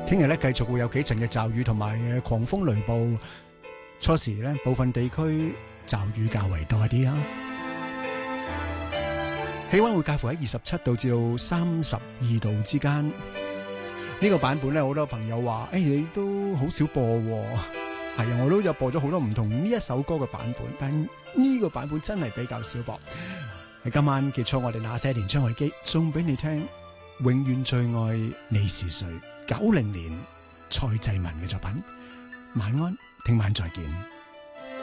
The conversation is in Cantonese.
聽日咧繼續會有幾陣嘅驟雨同埋狂風雷暴，初時咧部分地區驟雨較為多啲啊。氣溫會介乎喺27度至到32度之間。呢個版本咧，好多朋友話：你都好少播喎。係啊，我都有播咗好多唔同呢一首歌嘅版本，但呢個版本真係比較少播。喺今晚結束我哋那些年張偉基送俾你聽，永遠最愛你是誰，90年蔡濟文嘅作品。晚安，聽晚再見。